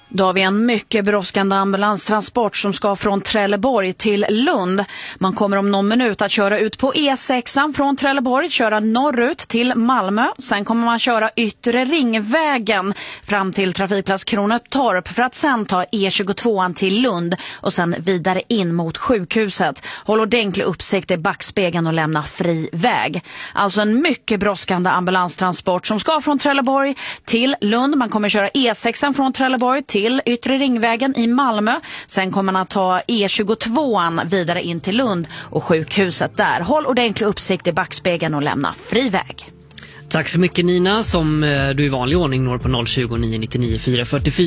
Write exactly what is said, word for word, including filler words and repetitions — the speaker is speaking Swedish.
Då har vi en mycket brådskande ambulanstransport som ska från Trelleborg till Lund. Man kommer om någon minut att köra ut på E sex från Trelleborg, köra norrut till Malmö. Sen kommer man köra yttre ringvägen fram till trafikplats Kronotorp för att sen ta E tjugotvå till Lund och sen vidare in mot sjukhuset. Håll ordentlig uppsikt i backspegeln och lämna fri väg. Alltså en mycket brådskande ambulanstransport som ska från Trelleborg till Lund. Man kommer köra E sex från Trelleborg till till yttre ringvägen i Malmö. Sen kommer man att ta E tjugotvå vidare in till Lund och sjukhuset där. Håll ordentlig uppsikt i backspegeln och lämna fri väg. Tack så mycket Nina, som du i vanlig ordning når på noll tjugo, nio nio nio, fyra fyra fyra.